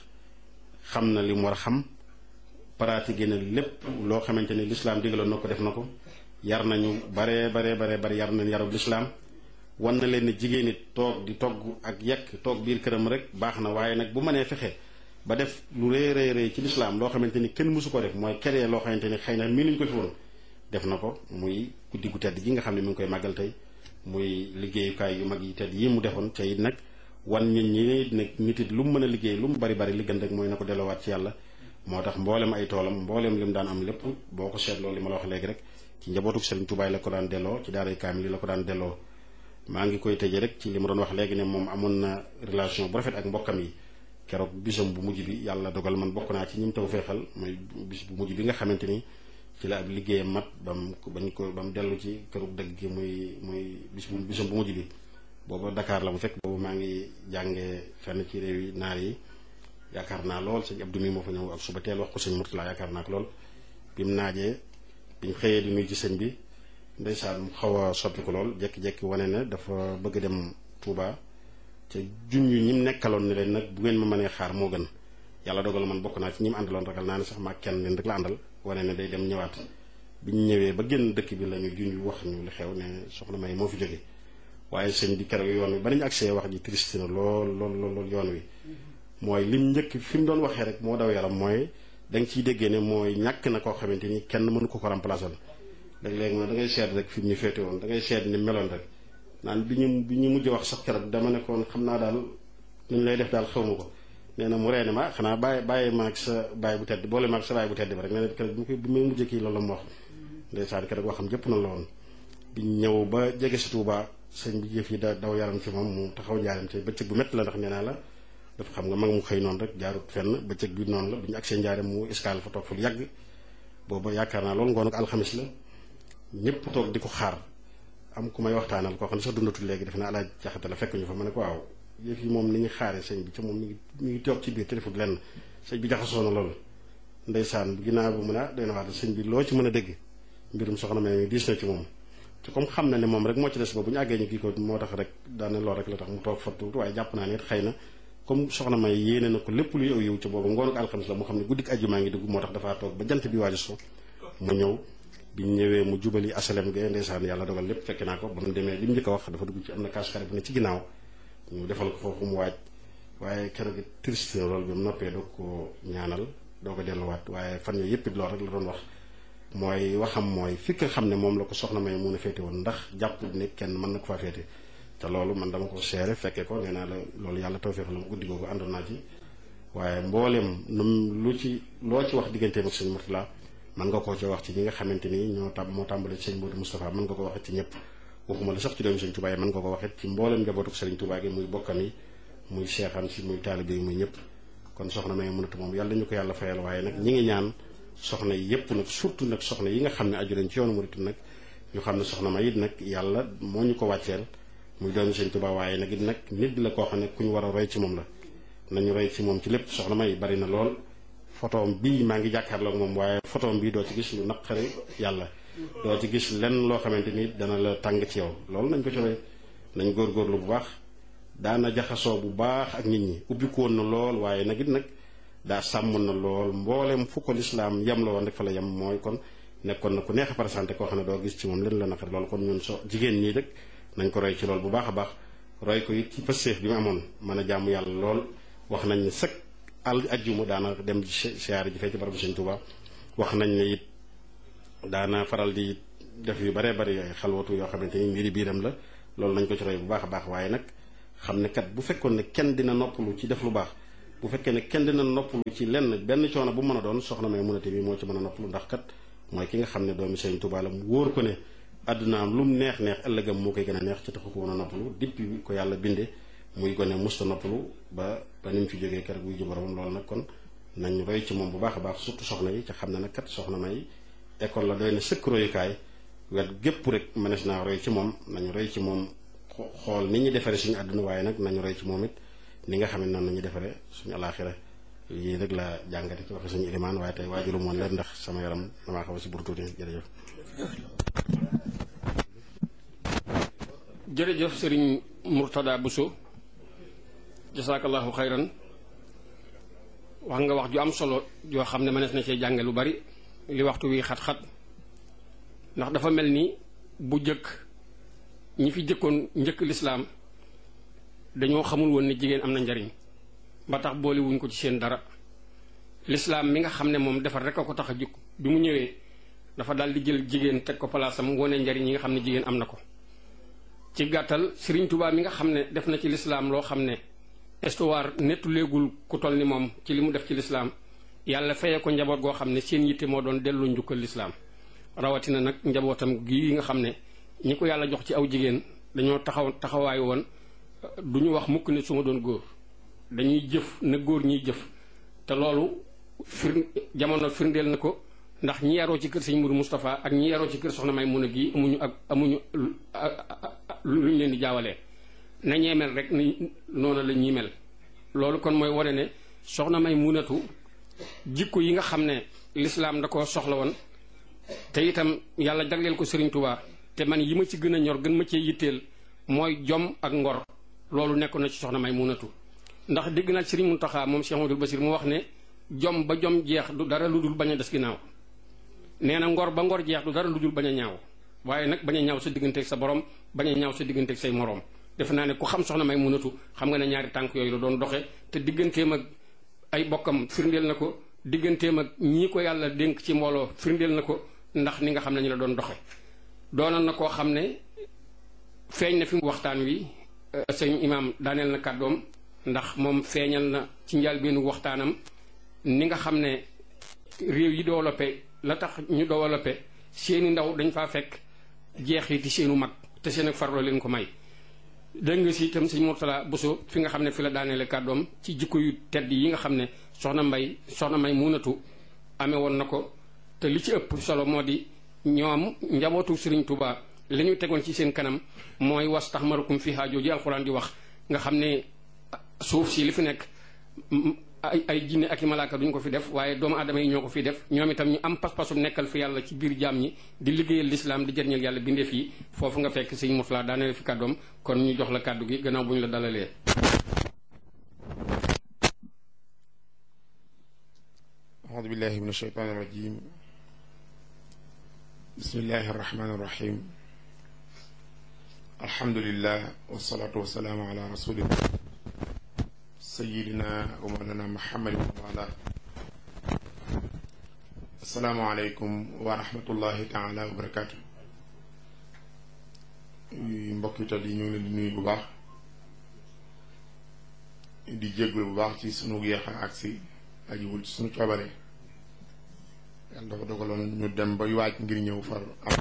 xam na li mu war a xam pratiqué na lépp loo xamante ni lislaam digaloon na ko def na ko yar nañu baree baree baree bari yar nañ yarub lislaam wan na leen ne jigéen it toog di togg ak yekk toog biir këram rek baax na waaye nag bu mënee fexe ba def lu rëy rëy rëy ci lislaam loo xamante ni kenn mësu ko def mooy keree loo xamante ni xëy na mii nuñ ko fi woon def na ko muy guddi gu tedd gi nga xam ne mi ngi koy màggal tey muy liggéeyukaay yu mag yi tedd yi mu defoon ca it nag wan nit ñi nag nit it lu mu mën a liggéey lu mu bari bari li gën rek mooy na ko delloowaat ci yàlla moo tax mboolem ay toolam mboolem li mu daan am lépp boo ko seetloo li ma la wax léegi rek ci njabootuk Sëriñ Tuubaa la ko daan delloo ci daaray kaamil la ko daan delloo maa ngi koy tëjee rek ci li ma doon wax léegi ne moom amoon na relation bu rafet ak mbokkam yi keroog bisam bu mujj bi yàlla dogal man bokk naa ci ñi mu taw feexal mooy bis bu mujj bi nga xamante ni ci la ab liggéeyam mat ba mu bañ ko ba mu dellu ci kërug dëgg gi muy muy bis bu bisam bu mujj bi booba Dakar la mu fekk boobu maa ngi jàngee fenn ci réew yi naar yi yaakaar naa lool sëñ Abdou mi moo fa ñëw ak suba teel wax ko sëñ Murtala yaakaar naa ko lool bi mu naajee bi ñu xëyee di nuyu ci sëñ bi ndeysaan mu xaw a soppi ko lool jékki-jékki wane ne dafa bëgg dem Touba te junj ñi mu nekkaloon ne leen nag bu ngeen ma mënee xaar moo gën yàlla dogal man bokk naa ci ñi mu àndaloon ragal naa ne sax maa kenn leen rek la àndal wane ne day dem ñëwaat bi ñu ñëwee ba génn dëkk bi la ñu junj wax ñu li xew ne soxna May moo fi jóge waaye sëñ bi keroog yoon wi ba nañu agsee wax ji triste na lool lool lool yoon wi mooy lim njëkk fi mu doon waxee rek moo daw yaram mooy da nga ciy déggee ne mooy ñàkk na koo xamante ni kenn mënu ko ko remplacer léeg-léeg moom da ngay seet rek fi mu ñu féete woon da ngay seet ni meloon rek naan bi ñu bi ñu mujj wax sax keroog dama ne koon xam naa daal nu ñu lay def daal xaw ma ko nee na mu reene ma xanaa bàyyi bàyyi ma ak sa bàyyi bu tedd boole ma ak sa bàyyi bu tedd ba rek nee na keroog bi bi muy mujj kii loolu la mu wax ndeysaan keroog waxam jëpp na la woon bi ñëw ba jege si Tuuba sëñ bi jëf yi da daw yaram ci moom mu taxaw njaaram te bëccëg bu métti la ndax nee naa la dafa xam nga mag mu xëy noonu rek jaarut fenn bëccëg bi noonu la bu ñu agsee njaaram mu escale fa toog fa lu yàgg booba yaakaar naa loolu ngoon ak alxamis la ñëpp toog di ko xaar am ku may waxtaanal koo xam ne sax dundatul léegi def naa alaaj jaxate la fekk ñu fa ma ne ko waaw yëf yi moom ni ñu xaaree sëñ bi ca moom mi ngi mi ngi toog ci biir te defut lenn sëñ bi jaxasoo na loolu ndeysaan ginnaaw bu mu ne ah doy na waat sëñ bi loo ci mën a dégg mbirum soxna May diis na ci moom te comme xam na ne moom rek moo ci des ba bu ñu àggee ñu kii ko moo tax rek daane lool rek la tax mu toog fa tuuti waaye jàpp naa ne it xëy na comme soxna May yéene na ko lépp luy aw yiw ci boobu ngoonu alxamis la mu xam ne guddik àjjuma ngi dugg moo tax dafaa toog ba jant bi waaju so mu ñëw bi ñu ñëwee mu jubali asalem ge ndeysaan yàlla dogal lépp fekk naa ko ba mu demee li mu njëkk a wax dafa dugg ci am na kaas xare bu ne ci ginnaaw ñu defal ko foofu mu waaj waaye keroog it triste na loolu bi mu noppee doo ko ñaanal doo ko delluwaat waaye fan yooyu yëpp it loolu rek la doon wax mooy waxam mooy fi nga xam ne moom la ko soxna May mun a féete woon ndax jàpp ne kenn mën na ko faa féete te loolu man dama ko seere fekkee ko nee naa la loolu yàlla tawfeex la mu guddi googu àndoon naa ci waaye mbooleem num lu ci loo ci wax digganteem ak sëñ Murtala mën nga koo ci wax ci ñi nga xamante ni ñoo tam moo tàmbale ci sëñ Modou Moustapha mën nga ko waxit ci ñëpp waxuma la sax ci doomu sëñ Touba yi mën nga ko waxit ci mbooleem njabootuk sëriñ Touba gi muy bokkam yi muy seexam si muy taalibe yi muy ñëpp kon soxna May mënatu moom yàlla ñu ko yàlla fayal waaye nag ñi ngi ñaan soxna yi yëpp nag surtout nag soxna yi nga xam ne aju nañ ci yoonu murit nag ñu xam ne soxna May it nag yàlla moo ñu ko wàcceel muy doomu sëñ Touba waaye nag it nag nit la koo xam ne ku ñu war a roy ci moom la nañu roy ci moom ci lépp soxna May bari na lool photoom bii maa ngi jàkkaarloog moom waaye photoom bii doo ci gis lu naqari yàlla doo ci gis lenn loo xamante ni dana la tàng ci yow loolu nañ ko ci roy nañ góorgóorlu bu baax daana jaxasoo bu baax ak nit ñi ubbi ko woon na lool waaye nag it nag daa sàmm na lool mboolem fu ko lislaam yem la woon rek fa la yem mooy kon nekkoon na ku neex a présenté koo xam ne doo gis ci moom leen la naqari lool kon ñun so jigéen ñii rek nañ ko roy ci lool bu baax a baax roy ko it ci pëstéef bi mu amoon mën a jàmm yàlla lool wax nañ ne sëkk al ajjuma daana dem siyaare ji fee ci barabu Sëñ Tuubaa wax nañ ne it daana faral di def yu baree bari ay xalwatu yoo xamante ni mbiri biiram la loolu nañ ko ci roy bu baax a baax waaye nag xam ne kat bu fekkoon ne kenn dina noppalu ci def lu baax bu fekkee ne kenn dina noppalu ci lenn benn coono bu mën a doon soxna May Munate bi moo ci mën a noppalu ndax kat mooy ki nga xam ne doomi Sëriñ Tuubaa la mu wóor ko ne àddunaam lu mu neex neex ëllëgam moo koy gën a neex ci taxu ko woon a noppalu depuis ko yàlla binde muy gone musta noppalu ba ba ni mu fi jógee keroog buy ji boromam loolu nag kon nañ roy ci moom bu baax a baax surtout soxna yi ca xam ne nag kat soxna May école la doy na sëkk royukaay wet gépp rek mënees naa roy ci moom nañu roy ci moom xool ni ñu defaree suñu àdduna waaye nag nañu roy ci moom it ni nga xam ne noonu nañu defaree suñu alaaxira lii rek la jàngate ci waxe suñu ilimaan waaye tey waajulu moon leen ndax sama yaram damaa xaw a si buru tuuti jërëjëf jërëjëf sëriñ Murtada Bousso jasaakallahu xayran wax nga wax ju am solo yoo xam ne mënees na cee jànge lu bari li waxtu wi xat-xat ndax dafa mel ni bu jëkk ñi fi jëkkoon njëkk lislaam dañoo xamul woon ni jigéen am na njariñ ba tax boole wuñ ko ci seen dara lislaam mi nga xam ne moom defar rek a ko tax a jukk bi mu ñëwee dafa daal di jël jigéen teg ko palaasam wone njariñ yi nga xam ne jigéen am na ko ci gàttal Sëriñ Tuubaa mi nga xam ne def na ci lislaam loo xam ne histoire nettu léegul ku toll ni moom ci li mu def ci lislaam yàlla feye ko njaboot goo xam ne seen yitte moo doon delloo njukkal lislaam rawatina nag njabootam gii nga xam ne ñi ko yàlla jox ci aw jigéen dañoo taxaw taxawaay woon du ñu wax mukk ne su ma doon góor dañuy jëf na góor ñiy jëf te loolu fir jamono firndeel na ko ndax ñi yaroo ci kër sëñ Mourou Moustapha ak ñi yaroo ci kër soxna May Muna gii amuñu ak amuñu lu ñu leen di jaawalee na ñee mel rek ni noonu la ñuy mel loolu kon mooy wane ne soxna May Munatu jikko yi nga xam ne lislaam da koo soxla woon te itam yàlla jagleel ko Sëriñ Tuubaa te man yi ma ci gën a ñor gën ma cee yitteel mooy jom ak ngor loolu nekkoon na ci soxna May Munatu ndax dégg naa Sëriñ Muntaxa moom Cheikh Amadou Basir mu wax ne jom ba jom jeex du dara lu dul bañ a des ginnaaw nee na ngor ba ngor jeex du dara lu dul bañ a ñaaw waaye nag bañ a ñaaw sa digganteeg sa borom bañ a ñaaw sa digganteeg say moroom defe naa ne ku xam soxna May Munatu xam nga ne ñaari tànk yooyu la doon doxe te digganteem ak ay bokkam firndeel na ko digganteem ak ñii ko yàlla dénk ci mbooloo firndeel na ko ndax ni nga xam ne ñu la doon doxe doonoon na koo xam ne feeñ na fi waxtaan wi sëñ imaam daaneel na kàddoom ndax moom feeñal na ci njëlbéenu waxtaanam ni nga xam ne réew yi développé la tax ñu développé seeni ndaw dañ faa fekk jeexiti seenu mag te seen ak farloo leen ko may dégg nga si itam sëñ Murtada Bousso fi nga xam ne fi la daaneele kàddoom ci jikko yu tedd yi nga xam ne soxna Mbay soxna May Munatu amee woon na ko te li ci ëpp solo moo di ñoom njabootu Sëriñ Tuubaa li ñu tegoon ci seen kanam mooy was tax marukum fi haajoo ji alxuraan di wax nga xam ne suuf si li fi nekk ay ay jinne ak i malaaka duñ ko fi def waaye doomu aadama yi ñoo ko fi def ñoom itam ñu am pas-pasum nekkal fi yàlla ci biir jaam ñi di liggéeyal lislaam di jëriñal yàlla bindeef yi foofu nga fekk sëñ Murtada daaneel fi kàddoom kon ñu jox la kàddu gi gannaaw bu ñu la dalalee. aoudu billahi min asheytaan irrajim bismillahi arrahmani irrahim alhamdulillah wasalaatu wasalaamu ala rasulillah sayidina wa mawlana muhammadin wa ala assalaamu aleykum wa rahmatullahi taala wa barakaatu mbokk yi tal yi ñu ngi leen di nuyu bu baax di jéggul bu baax ci sunu yeex a agsi ajiwul ci sunu coobare yàlla dafa dogaloon ñu dem ba waaj ngir ñëw far am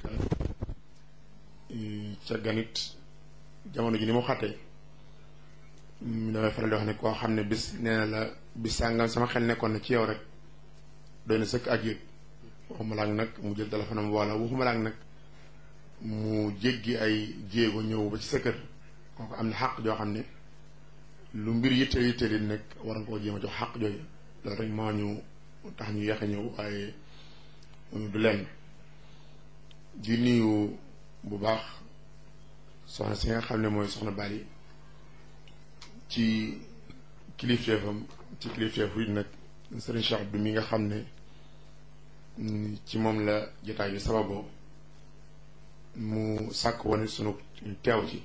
ca ganit jamono ji ni mu xattee damay faral di wax ne koo xam ne bis nee na la bis sàngam sama xel nekkoon na ci yow rek doy na sëkk ak yëg waxuma laak nag mu jël téléphone am wala waxuma laak nag mu jéggi ay jéego ñëw ba ci sa kër kooku am na xàq joo xam ne lu mbir yitte yitte li nekk war nga koo jéem a jox xàq jooju loolu rek moo ñu tax ñu yeex a ñëw waaye du lenn di nuyu bu baax soxna si nga xam ne mooy soxna Bali ci kilifteefam ci kilifteefu it nag Serigne Cheikh Abdou mi nga xam ne ci moom la jotaay bi sababoo mu sàkk woon sunu teew ci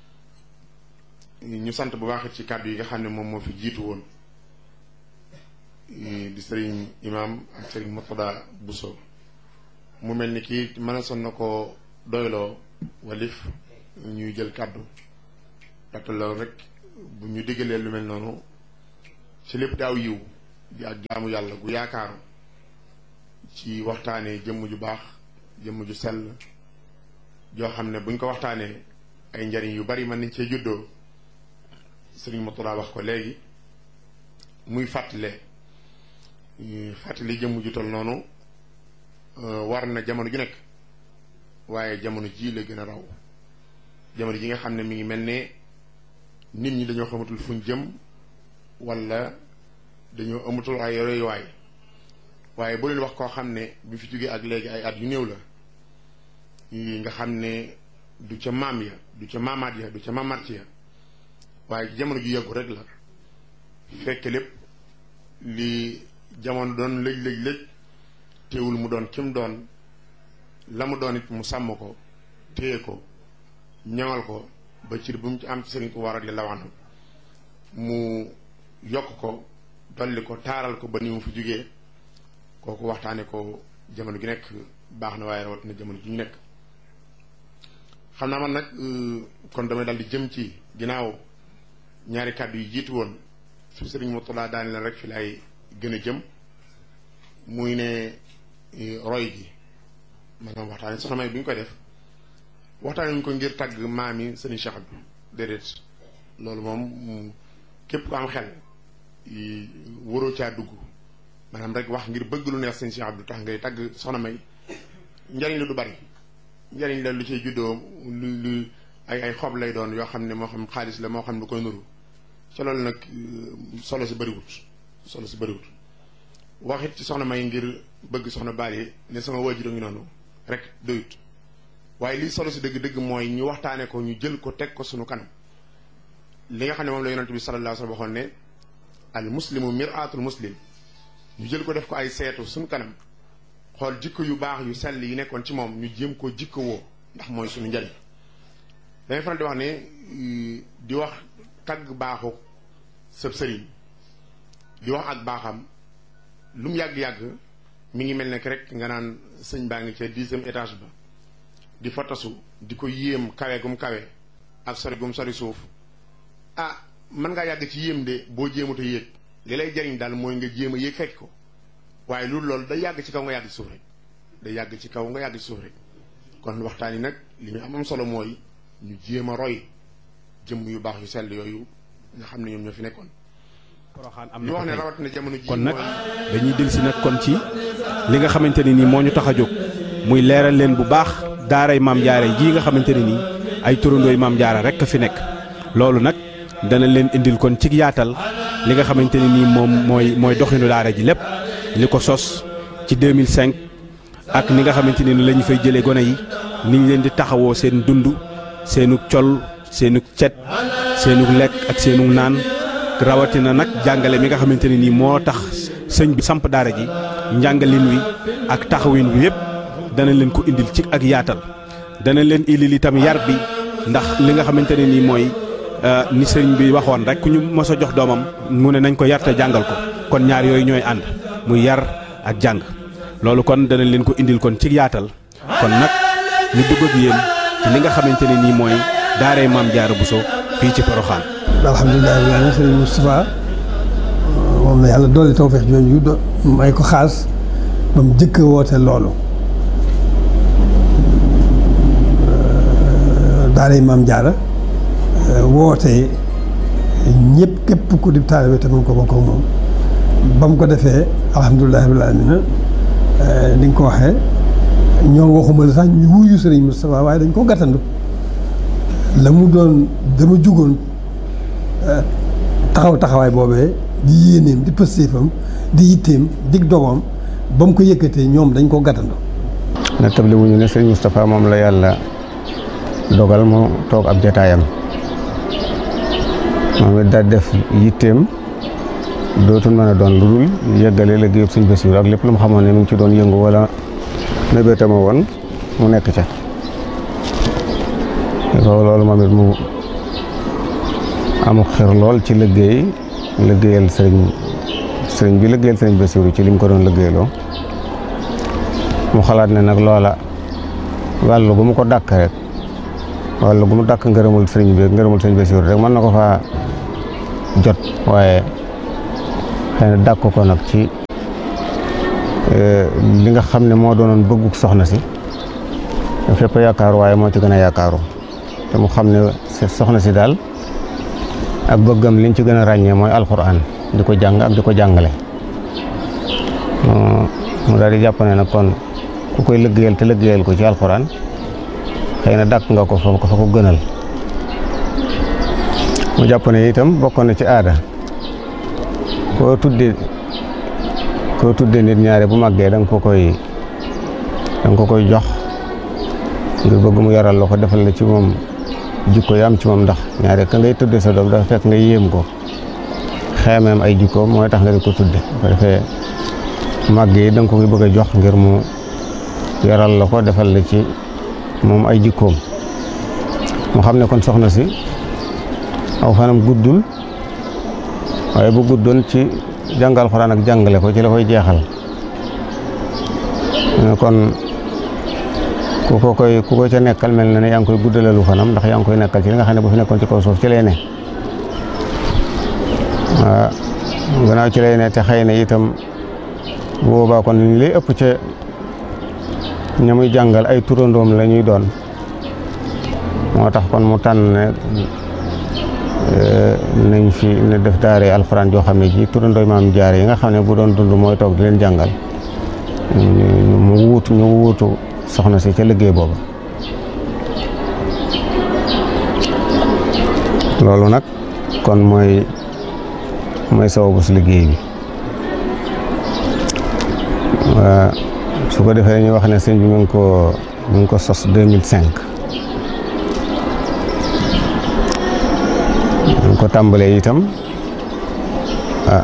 ñu sant bu baax ci kàddu yi nga xam ne moom moo fi jiitu woon di Serigne Imam ak Serigne Murtada Bousso mu mel ni kii mën a son na ko doyloo walif ñuy jël kàddu ndaxte loolu rek bu ñu diggalee lu mel noonu ci lépp daaw yiw di ak jaamu yàlla gu yaakaaru ci waxtaanee jëmm ju baax jëmm ju sell joo xam ne buñ ko waxtaanee ay njariñ yu bari mën nañ cee juddoo sëriñ Mourtada wax ko léegi muy fàttale fàttali jëmm ju tol noonu war na jamono ju nekk waaye jamono ji la gën a raw jamono ji nga xam ne mi ngi mel ne nit ñi dañoo xamatul fuñ jëm wala dañoo amatul ay royuwaay waaye boo leen wax koo xam ne bi fi jógee ak léegi ay at yu néew la nga xam ne du ca maam ya du ca maamaat ya du ca maamaat ya waaye jamono ju yàggu rek la fekk lépp li jamono doon lëj lëj lëj teewul mu doon kim doon la mu doon it mu sàmm ko téye ko ñaŋal ko ba cir bu mu ci am ci sëriñ ko waral yàlla wax na mu yokk ko dolli ko taaral ko ba ni mu fi jógee kooku waxtaane ko jamono gi nekk baax na waaye rawatina jamono ji ñu nekk xam naa man nag kon damay dal di jëm ci ginnaaw ñaari kàddu yi jiitu woon su sëriñ Mourtada daane leen rek fi laay gën a jëm muy ne roy gi maanaam waxtaane soxna May bu ñu koy def waxtaane ñu ko ngir tàgg maam yi sëriñ Cheikh Abdou déedéet loolu moom képp ko am xel waroo caa dugg maanaam rek wax ngir bëgg lu neex sëriñ Cheikh Abdou tax ngay tàgg soxna May njariñ la du bari njariñ la lu ciy juddoo lu lu ay ay xob lay doon yoo xam ne moo xam xaalis la moo xam lu koy nuru ca loolu nag solo si bëriwut solo si bëriwut waxit ci soxna May ngir bëgg soxna Bally ne sama waajur ngi noonu rek doyut waaye lii solo si dëgg-dëgg mooy ñu waxtaane ko ñu jël ko teg ko sunu kanam li nga xam ne moom la yonent bi sallallahu alayhi wa sallam waxoon ne al muslimu mir'atul muslim ñu jël ko def ko ay seetu sunu kanam xool jikko yu baax yu sell yi nekkoon ci moom ñu jéem koo jikko woo ndax mooy suñu njariñ dangay faral di wax ne di wax tagg baaxu sëb sëriñ di wax ak baaxam lu mu yàgg-yàgg mi ngi mel ne rek nga naan sëñ baa ngi ca dixième étage ba di fa tasu di ko yéem kawe gum kawe ak sori gum sori suuf ah mën ngaa yàgg ci yéem de boo jéemut a yéeg li lay jariñ daal mooy nga jéem a yéeg fekk ko waaye loolu loolu day yàgg ci kaw nga yàgg ci suuf rek day yàgg ci kaw nga yàgg ci suuf rek kon waxtaan yi nag li ñu am am solo mooy ñu jéem a roy jëmm yu baax yu sell yooyu nga xam ne ñoom ñoo fi nekkoon. ñu wax ne rawatina jamono ji kon nag dañuy dellusi nag kon ci li nga xamante ne nii moo ñu tax a jóg muy leeral leen bu baax daaray maam jaara jii nga xamante ne nii ay turandooy maam jaara rek a fi nekk loolu nag dana leen indil kon ci yaatal li nga xamante ne nii moom mooy mooy doxinu daara ji lépp li ko sos ci deux mille cinq ak ni nga xamante ne ni la ñu fay jëlee gone yi ni ñu leen di taxawoo seen dund seenug col seenug cet seenug lekk ak seenug naan rawatina nag jàngale mi nga xamante ne nii moo tax sëñ bi samp daara ji njàngalin wi ak taxawin wi yépp dana leen ko indil ci ak yaatal dana leen indil itam yar bi ndax li nga xamante ne nii mooy ni sëñ bi waxoon rek ku ñu mos a jox doomam mu ne nañ ko yar te jàngal ko kon ñaar yooyu ñooy ànd muy yar ak jàng loolu kon dana leen ko indil kon ci yaatal kon nag ñu dugg ak yéen ci li nga xamante ne nii mooy daaray maam Jaara Buso fii ci Poroxaan. alhamdulilah yàlla sëriñ Moustapha moom la yàlla doole tawfeex jooju do may ko xaas ba mu jëkk woote loolu daaray maam Jaara woote ñëpp képp ku di taalibe te mun ko bokk ak moom ba mu ko defee alhamdulilah rabbil aalamiina ni nga ko waxee ñoom waxuma la sax ñu wuyu sëriñ Moustapha waaye dañ ko gàttandu la mu doon dama jugoon taxaw taxawaay boobee di yéeneem di pëstéefam di yitteem dig dogoom ba mu ko yëkkatee ñoom dañ ko gàttandu. na table wuñu ne sëriñ Moustapha moom la yàlla dogal mu toog ab jataayam moom it daal def yitteem dootul mën a doon lu dul yëggale liggéeyub Sëriñ Basiru ak lépp lu mu xamoon ne mi ngi ci doon yëngu wala mébétama woon mu nekk ca loolu moom it mu amu xir lool ci liggéey liggéeyal sëriñ sëriñ bi liggéeyal Sëriñ Basiru ci li mu ko doon liggéeyloo mu xalaat ne nag loola wàllu gu mu ko dàkk rek wàllu gu mu dàkk ngërëmul sëriñ bi ngërëmul sëriñ Basiiru rek mën na ko faa jot waaye xëy na dàkk ko nag ci li nga xam ne moo doonoon bëgguk soxna si fépp yaakaaru waaye moo ci gën a yaakaaru te mu xam ne soxna si daal ak bëggam liñ ci gën a ràññee mooy alxuraan di ko jàng ak di ko jàngale mu daal di jàpp ne nag kon ku koy liggéeyal te liggéeyal ko ci alxuraan xëy na dàkk nga ko fa ko fa ko gënal mu jàpp ne itam bokkoon na ci aada koo tudde koo tudde nit ñaare bu màggee da nga ko koy da nga ko koy jox ngir bëgg mu yaral la ko defal la ci moom jikko yi am ci moom ndax ñaare ka ngay tudde sa doom dafa fekk nga yéem ko xeemeem ay jikkoom mooy tax nga di ko tudde bu ko defee màgg yi da nga ko koy bëgg a jox ngir mu yaral la ko defal la ci moom ay jikkoom mu xam ne kon soxna si aw fanam guddul waaye bu guddoon ci jàngal Alxuraan ak jàngale ko ci la koy jeexal kon ku ko koy ku ko ca nekkal mel na ne yaa ngi koy guddalalu fanam ndax yaa ngi koy nekkal ci li nga xam ne bu fi nekkoon ci kaw suuf ci lay ne waaw gannaaw ci lay ne te xëy na itam bu boobaa kon li lay ëpp ca ña muy jàngal ay turandoom la ñuy doon moo tax kon mu tànn ne nañ fi ne def daare alxuraan joo xam ne ji turandooy maam jaar yi nga xam ne bu doon dund mooy toog di leen jàngal mu wuutu ñu wuutu soxna si ca liggéey boobu loolu nag kon mooy mooy sababu si liggéey bi su ko defee ñu wax ne sëñ bi mu ngi ko mu ngi ko sos deux mille cinq mu ngi ko tàmbalee itam ah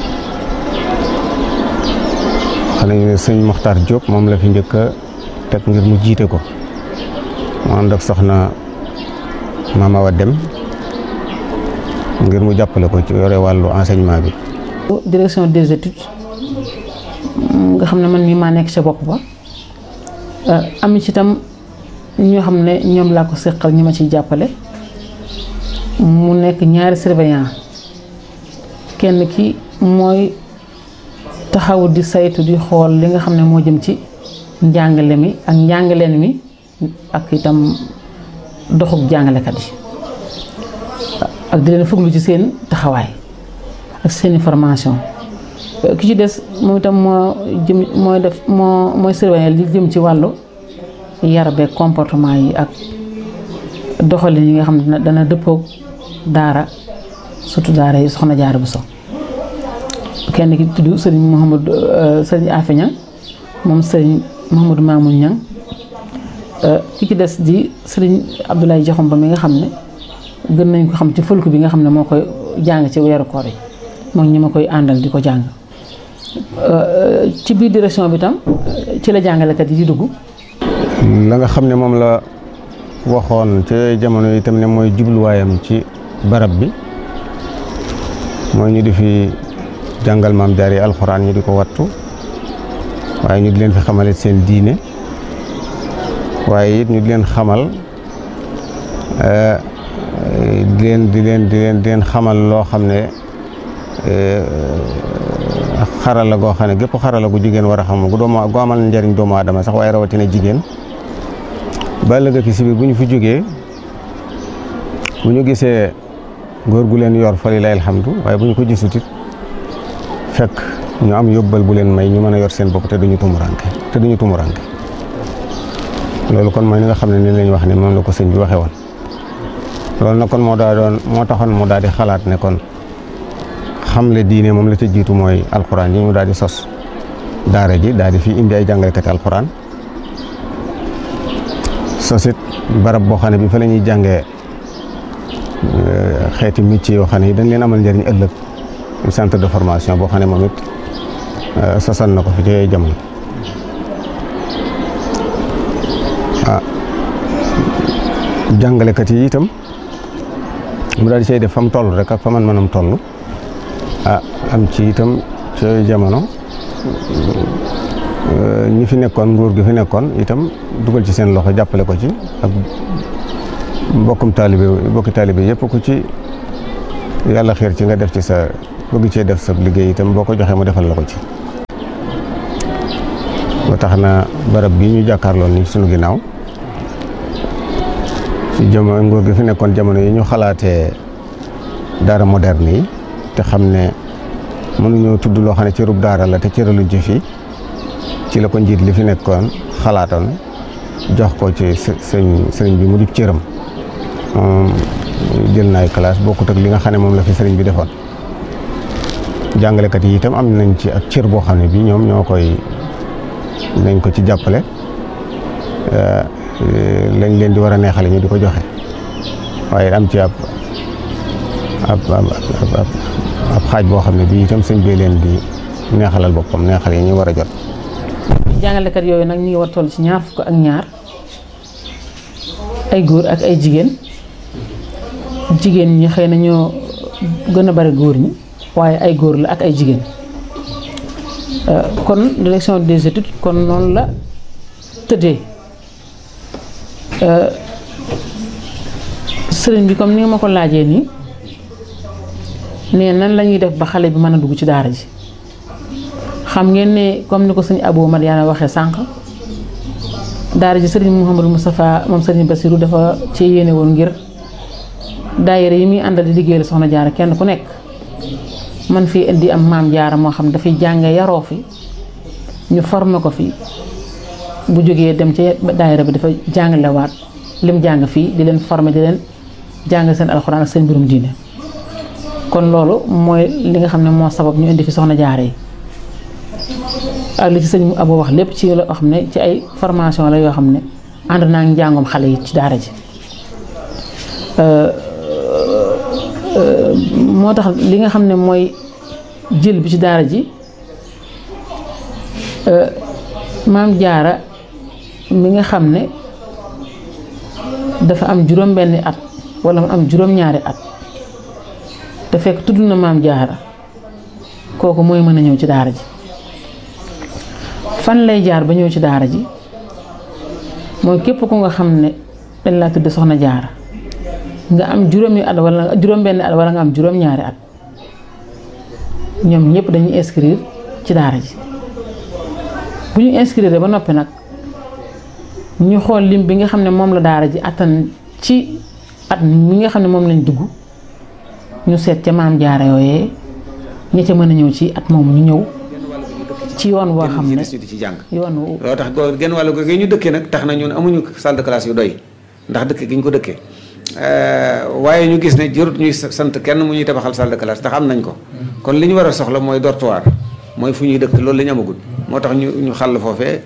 xam nañu ne sëñ Moxtaar Diop moom la fi njëkk a teg ngir mu jiite ko mu ànd ak soxna Mama Awa Dem ngir mu jàppale ko ci yore wàllu enseignement bi. direction des études nga xam ne man mii maa nekk ca bopp ba am ci itam ñoo xam ne ñoom laa ko seqal ñi ma ciy jàppale mu nekk ñaari surveillant kenn ki mooy taxaw di saytu di xool li nga xam ne moo jëm ci njàngale mi ak njàngaleen mi ak itam doxuk jàngalekat yi ak di leen fuglu ci seen taxawaay ak seeni formation ki ci des moom itam moo jëm mooy def moo mooy surveiller li jëm ci wàllu yar beeg comportement yi ak doxalin yi nga xam ne dana dëppoog daara surtout daara yi soxna Jaara Buso kenn ki tudd sëriñ Mouhamadou sëriñ Afe Ñang moom sëriñ Mouhamadou Mamoun Ñang ki ci des di sëriñ Abdoulaye Jaxum ba mi nga xam ne gën nañ ko xam ci fëlku bi nga xam ne moo koy jàng ci weeru koor yi moom ñi ma koy àndal di ko jàng ci biir direction bi tam ci la jàngalekat yi di dugg. la nga xam ne moom la waxoon ci jamono yi itam ne mooy jubluwaayam ci barab bi mooy ñu di fi jàngal maam jaar yi alxuraan ñu di ko wattu waaye ñu di leen fi xamale seen diine waaye it ñu di leen xamal di leen di leen di leen di leen xamal loo xam ne xarala goo xam ne gépp xarala gu jigéen war a xam gu doomu gu amal njariñ doomu aadama sax waaye rawatina jigéen ba ëllëg ki si biir bu ñu fi jógee bu ñu gisee góor gu leen yor fa lillahi alhamdu waaye bu ñu ko gisut it fekk ñu am yóbbal bu leen may ñu mën a yor seen bopp te duñu tumuranke te duñu tumuranke loolu kon mooy li nga xam ne ni lañ wax ne moom la ko sëñ bi waxee woon loolu nag kon moo daa doon moo taxoon mu daal di xalaat ne kon xamle diine moom la ca jiitu mooy alxuraan yi mu daal di sos daara ji daal di fi indi ay jàngalekati alxuraan sosit barab boo xam ne bi fa la ñuy jàngee xeeti métier yoo xam ne yi dañ leen amal njëriñ ëllëg centre de formation boo xam ne moom it sosan na ko fi ci yooyu jamono ah jàngalekat yi itam mu daal di cay def fa mu toll rek ak fa man manam toll ah am ci itam ci yooyu jamono ñi fi nekkoon nguur gi fi nekkoon itam dugal ci seen loxo jàppale ko ci ak mbokkum taalibe mbokki taalibe yëpp ku ci yàlla xiir ci nga def ci sa bëgg cee def sa liggéey itam boo ko joxee mu defal la ko ci. ba tax na barab bi ñu jàkkaarloo ni sunu ginnaaw ci jamono nguur gi fi nekkoon jamono yi ñu xalaatee daara moderne yi te xam ne mënuñoo tudd loo xam ne cërub daara la te cëraluñ ci fii ci la ko njiit li fi nekkoon xalaatoon jox ko ci sëñ sëriñ bi mu di cëram moom jël na ay classe bokkut ak li nga xam ne moom la fi sëriñ bi defoon. jàngalekat yi itam am nañ ci ak cër boo xam ne bi ñoom ñoo koy nañ ko ci jàppale lañ leen di war a neexale ñu di ko joxe waaye am ci ab ab ab ab xaaj boo xam ne bii itam sëñ bee leen di neexalal boppam neexal yi ñu war a jot. jàngalekat yooyu nag ñu ngi war toll ci ñaar fukk ak ñaar ay góor ak ay jigéen jigéen ñi xëy na ñoo gën a bari góor ñi waaye ay góor la ak ay jigéen kon direction des études kon noonu la tëddee sëriñ bi comme ni nga ma ko laajee nii ne nan la ñuy def ba xale bi mën a dugg ci daara ji xam ngeen ne comme ni ko sëñ Abou Madiana waxee sànq daara ji sëriñ Mouhamadou Moustapha moom sëriñ Bassirou dafa ci yéene woon ngir daayira yi muy àndal di liggéeyal soxna jaara kenn ku nekk man fii indi am maam jaara moo xam dafay jànge yaroo fi ñu formé ko fi bu jógee dem ci daayira bi dafa jàngalewaat lim jàng fii di leen formé di leen jàng seen alxuraan ak seen mbirum diine kon loolu mooy li nga xam ne moo sabab ñu indi fi soxna jaara yi ak li ci sëñ Abou wax lépp ci loo xam ne ci ay formation la yoo xam ne ànd naa ngi njàngum xale yi ci daara ji moo tax li nga xam ne mooy jël bi ci daara ji maam jaara mi nga xam ne dafa am juróom benni at wala mu am juróom ñaari at te fekk tudd na maam jaara kooku mooy mën a ñëw ci daara ji fan lay jaar ba ñëw ci daara ji mooy képp ku nga xam ne dañ laa tudd soxna jaara nga am juróomi at wala juróom benni at wala nga am juróom ñaari at ñoom ñëpp dañuy inscrire ci daara ji bu ñu inscrire ba noppi nag ñu xool lim bi nga xam ne moom la daara ji attan ci at mi nga xam ne moom lañ dugg ñu seet ca maam jaara yooyee ña ca mën a ñëw ci at moom ñu ñëw ci yoon woo xam ne ci jàng yoon wu loo tax goo genn wàllu gi ñu dëkkee nag tax na ñun amuñu salle de classe yu doy ndax dëkk gi ñu ko dëkkee waaye ñu gis ne jërut ñuy sant kenn mu ñuy tabaxal salle de classe ndax am nañ ko kon li ñu war a soxla mooy dortoir mooy fu ñuy dëkk loolu la ñu amagul moo tax ñu ñu xàll foofee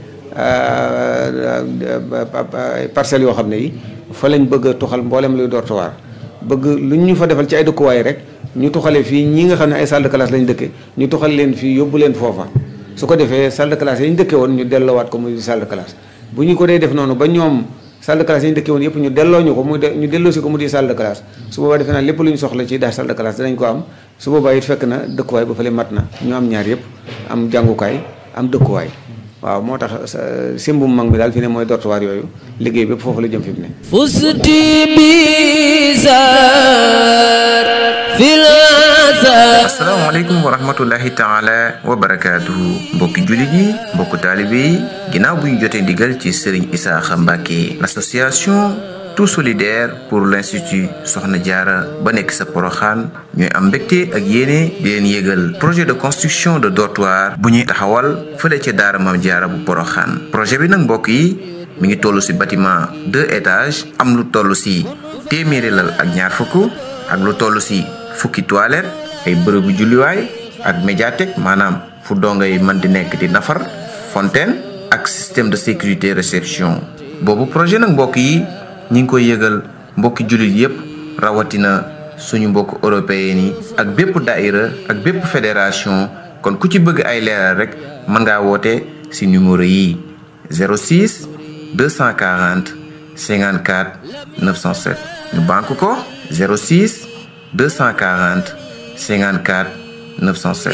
parcelles yoo xam ne yi fa lañ bëgg a tuxal mboolem luy dortoir bëgg lu ñu fa defal ci ay dëkkuwaay rek ñu tuxale fii ñi nga xam ne ay salle de classe lañ dëkke ñu tuxal leen fii yóbbu leen foofa su ko defee salle de classe yi ñu dëkke woon ñu delloowaat ko muy salle de classe bu ñu ko dee def noonu ba ñoom salle de classe yi ñu dëkke woon yëpp ñu delloo ñu ko muy ñu delloo si ko mu di salle de classe su boobaa defe naa lépp lu ñu soxla ci daa salle de classe danañ ko am su boobaa it fekk na dëkkuwaay ba fële mat na ñu am ñaar yëpp am jàngukaay am dëkkuwaay waaw moo tax simbum mag mi daal fi ne mooy dortoir yooyu liggéey bépp foofu la jëm fi mu ne fusti bizar fil asalaamaaleykum wa rahmatullahi taala wa barakaatuhu mbokki jullit yi mbokku taalibe yi ginnaaw bu ñu jotee ndigal ci Serigne Isaaxa Mbàkke l'association tout solidaire pour l'institut Soxna Jaara ba nekk sa Poroxaan ñooy am mbégte ak yéene di leen yégal projet de construction de dortoir bu ñuy taxawal fële ca daara Maam Jaara bu Poroxaan projet bi nag mbokk yi mi ngi toll ci bâtiment deux étages am lu toll ci téeméeri lal ak ñaar fukk ak lu toll ci fukki toilette ay bërëbu julliwaay ak médiathèque maanaam fu dongay mën di nekk di nafar fontaine ak système de sécurité réception boobu projet nag mbokk yi ñi ngi koy yëgal mbokki jullit yépp rawatina suñu mbokk européen yi ak bépp daïra ak bépp fédération kon ku ci bëgg ay leeral rek mën ngaa woote ci numéro yi zéro six deux cent quarante cinquante-quatre neuf cent sept ñu banque ko zéro six deux cent quarante cinquante-quatre neuf cent sept